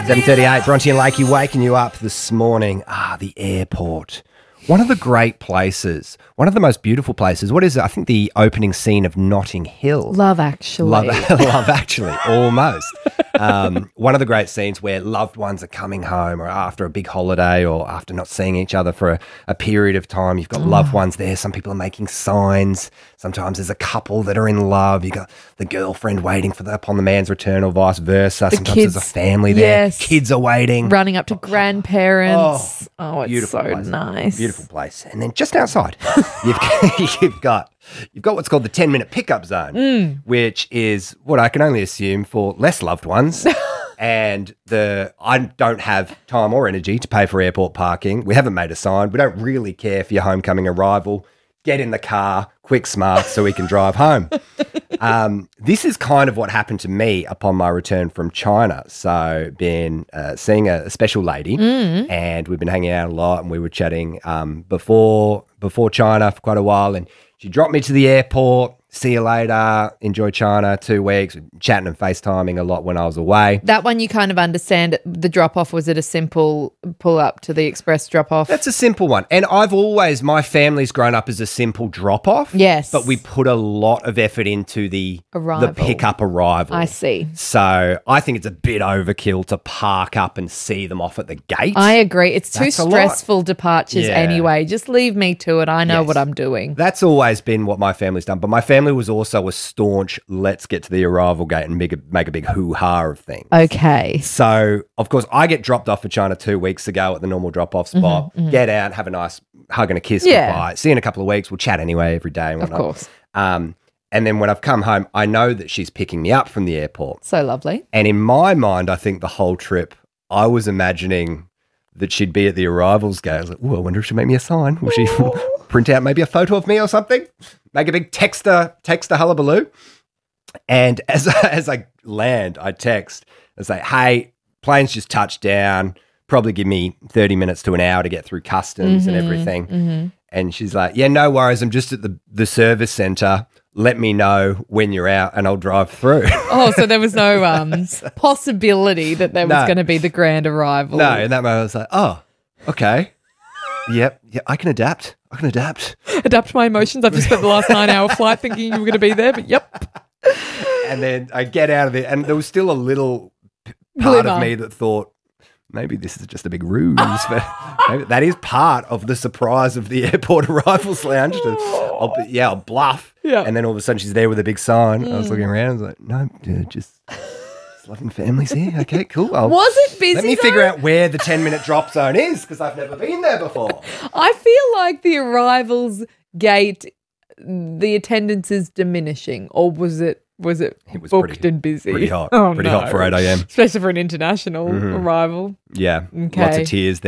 7:38, Bronte and Lakey waking you up this morning. The airport. One of the great places, one of the most beautiful places. What is it? I think the opening scene of Notting Hill. Love Actually. Love Actually, almost. One of the great scenes where loved ones are coming home or after a big holiday or after not seeing each other for a period of time. You've got loved ones there. Some people are making signs. Sometimes there's a couple that are in love. You've got the girlfriend waiting upon the man's return or vice versa. Sometimes kids, there's a family there. yes. Kids are waiting. Running up to grandparents. Oh, it's beautiful so place. nice. Beautiful place. And then just outside, you've got what's called the 10-minute pickup zone, which is what I can only assume for less loved ones. And I don't have time or energy to pay for airport parking. We haven't made a sign. We don't really care for your homecoming arrival. Get in the car, quick, smart, so we can drive home. This is kind of what happened to me upon my return from China. So been seeing a special lady and we've been hanging out a lot and we were chatting before China for quite a while, and she dropped me to the airport. See you later. Enjoy China. 2 weeks. Chatting and FaceTiming a lot when I was away. That one you kind of understand. The drop-off, was it a simple pull-up to the express drop-off? That's a simple one. And my family's grown up as a simple drop-off. Yes. But we put a lot of effort into the pick-up arrival. I see. So I think it's a bit overkill to park up and see them off at the gate. I agree. It's too That's a lot. Stressful departures anyway. Just leave me to it. I know what I'm doing. That's always been what my family's done. But my family was also a staunch, let's get to the arrival gate and make a big hoo-ha of things. Okay. So, of course, I get dropped off for China 2 weeks ago at the normal drop-off spot. Get out, have a nice hug and a kiss goodbye. See you in a couple of weeks. We'll chat anyway every day and whatnot. Of course. And then when I've come home, I know that she's picking me up from the airport. So lovely. And in my mind, I think the whole trip, I was imagining that she'd be at the arrivals gate. I was like, I wonder if she'll make me a sign. Will she print out maybe a photo of me or something? Make a big texter hullabaloo. And as I land, I text and say, hey, plane's just touched down. Probably give me 30 minutes to an hour to get through customs and everything. And she's like, yeah, no worries. I'm just at the service centre. Let me know when you're out and I'll drive through. Oh, so there was no possibility that there was going to be the grand arrival. No, in that moment I was like, oh, okay. Yep, I can adapt. Adapt my emotions. I've just spent the last 9-hour flight thinking you were going to be there, but yep. And then I get out of it, and there was still a little part of me that thought, maybe this is just a big ruse. But maybe that is part of the surprise of the airport arrivals lounge. I'll bluff. Yeah. And then all of a sudden she's there with a big sign. I was looking around. I was like, no, just loving families here. Okay, cool. Was it busy? Let me figure out where the 10-minute drop zone is because I've never been there before. I feel like the arrivals gate, the attendance is diminishing, or was it booked and busy? Pretty hot. Oh, pretty hot for 8 a.m. Especially for an international arrival. Yeah. Okay. Lots of tears there.